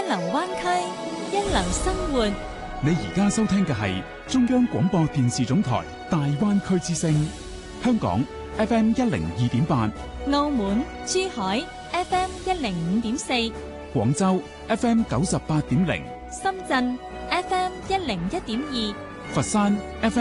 流灣區，一流生活。 你而家收聽嘅係中央廣播電視總台大灣區之聲，香港 FM 102.8， 澳門、珠海 FM 105.4， 廣州 FM 98.0， 深圳 FM 101.2， 佛山 FM